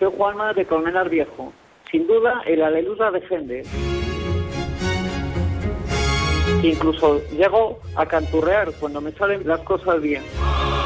Soy Juanma de Colmenar Viejo. Sin duda, el Aleluya de Händel. Incluso llego a canturrear cuando me salen las cosas bien.